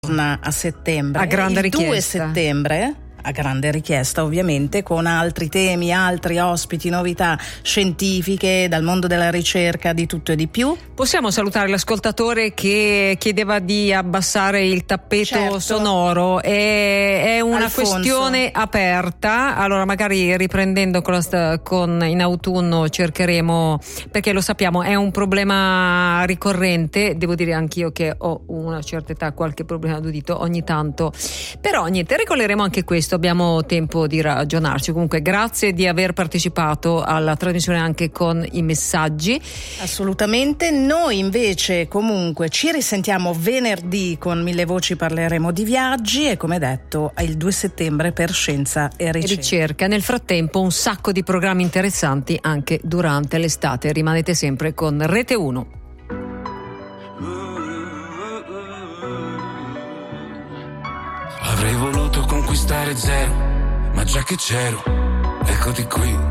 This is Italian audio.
a settembre, a grande il 2 richiesta. settembre, a grande richiesta ovviamente, con altri temi, altri ospiti, novità scientifiche dal mondo della ricerca, di tutto e di più. Possiamo salutare l'ascoltatore che chiedeva di abbassare il tappeto Certo. sonoro, è una Alfonso. Questione aperta, allora magari riprendendo con in autunno cercheremo, perché lo sappiamo è un problema ricorrente, devo dire anch'io che ho una certa età, qualche problema d'udito ogni tanto, però niente, ricolleremo anche questo. Abbiamo tempo di ragionarci. Comunque grazie di aver partecipato alla trasmissione anche con i messaggi. Assolutamente. Noi invece comunque ci risentiamo venerdì con Mille Voci, parleremo di viaggi e come detto il 2 settembre per Scienza e Ricerca. Nel frattempo un sacco di programmi interessanti anche durante l'estate. Rimanete sempre con Rete 1. Avrei voluto conquistare zero, ma già che c'ero, eccoti qui.